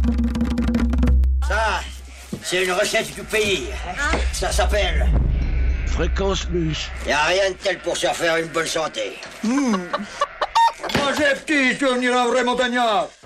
Ça, c'est une recette du pays. Ça s'appelle... Fréquence Plus. Y a rien de tel pour se refaire une bonne santé. Moi j'ai petit souvenir un vrai montagnard.